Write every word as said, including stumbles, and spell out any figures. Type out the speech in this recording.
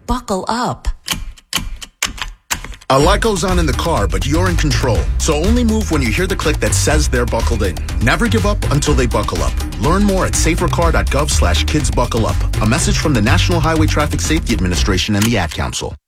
buckle up. A lot goes on in the car, but you're in control. So only move when you hear the click that says they're buckled in. Never give up until they buckle up. Learn more at safercar.gov slash kids buckle up. A message from the National Highway Traffic Safety Administration and the Ad Council.